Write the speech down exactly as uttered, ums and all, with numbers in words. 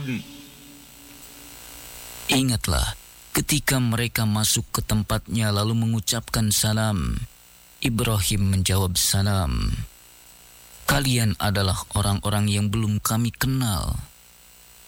تعملون. Ingatlah ketika mereka masuk ke tempatnya lalu mengucapkan salam. Ibrahim menjawab salam. Kalian adalah orang-orang yang belum kami kenal.